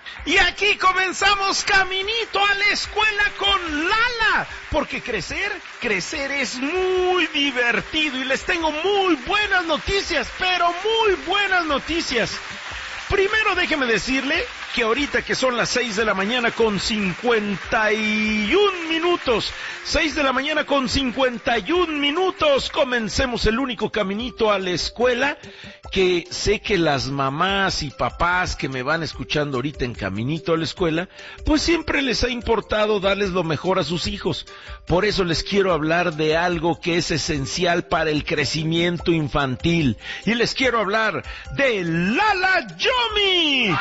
Y aquí comenzamos caminito a la escuela con Lala, porque crecer es muy divertido y les tengo muy buenas noticias, pero muy buenas noticias. Primero déjeme decirle que ahorita que son las 6 de la mañana con 51 minutos, 6 de la mañana con 51 minutos, comencemos el único caminito a la escuela, que sé que las mamás y papás que me van escuchando ahorita en caminito a la escuela, pues siempre les ha importado darles lo mejor a sus hijos. Por eso les quiero hablar de algo que es esencial para el crecimiento infantil. Y les quiero hablar de Lala Yomi,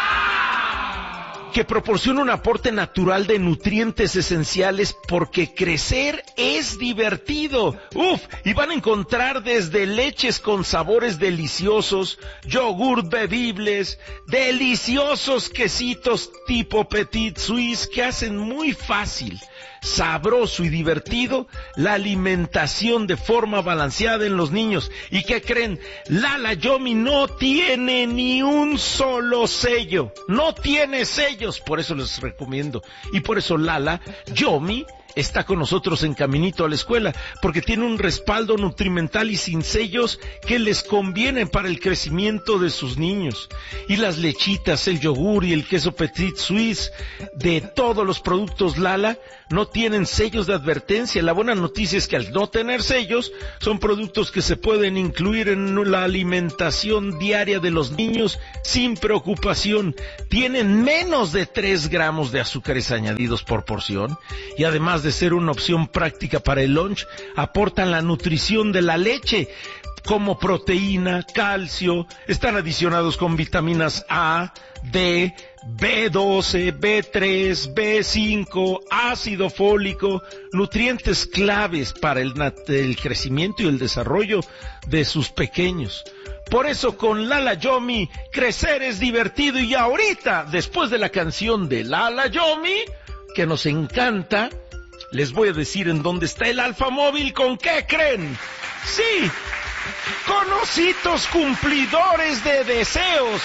que proporciona un aporte natural de nutrientes esenciales porque crecer es divertido. Y van a encontrar desde leches con sabores deliciosos, yogur bebibles, deliciosos quesitos tipo Petit Suisse que hacen muy fácil, sabroso y divertido la alimentación de forma balanceada en los niños. ¿Y qué creen? Lala Yomi no tiene ni un solo sello, no tiene sellos, por eso les recomiendo. Y por eso Lala Yomi está con nosotros en Caminito a la Escuela, porque tiene un respaldo nutrimental y sin sellos que les conviene para el crecimiento de sus niños. Y las lechitas, el yogur y el queso Petit Suisse de todos los productos Lala no tienen sellos de advertencia. La buena noticia es que al no tener sellos, son productos que se pueden incluir en la alimentación diaria de los niños sin preocupación. Tienen menos de 3 gramos de azúcares añadidos por porción y además de ser una opción práctica para el lunch, aportan la nutrición de la leche como proteína, calcio, están adicionados con vitaminas A, D, B12, B3, B5, ácido fólico, nutrientes claves para el crecimiento y el desarrollo de sus pequeños. Por eso con Lala Yomi, crecer es divertido. Y ahorita, después de la canción de Lala Yomi, que nos encanta, les voy a decir en dónde está el Alfamóvil. ¿Con qué creen? Sí, con ositos cumplidores de deseos,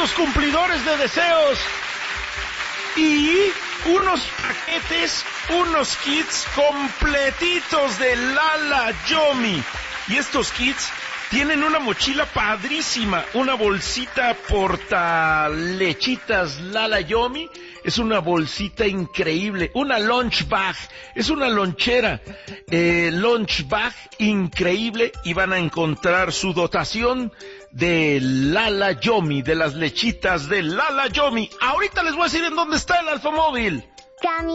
y unos paquetes, unos kits completitos de Lala Yomi. Y estos kits tienen una mochila padrísima, una bolsita porta lechitas Lala Yomi. Es una bolsita increíble, una lunch bag, es una lonchera, lunch bag increíble, y van a encontrar su dotación de Lala Yomi, de las lechitas de Lala Yomi. Ahorita les voy a decir en dónde está el Alfamóvil.